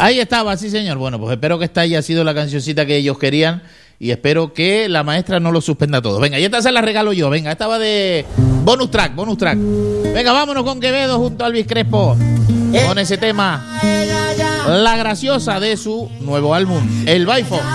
Ahí estaba, sí señor. Bueno, pues espero que esta haya sido la cancioncita que ellos querían y espero que la maestra no lo suspenda todo. Venga, y esta se la regalo yo. Venga, esta va de bonus track. Venga, vámonos con Quevedo junto a Elvis Crespo con ese tema La Graciosa de su nuevo álbum, El Baifo.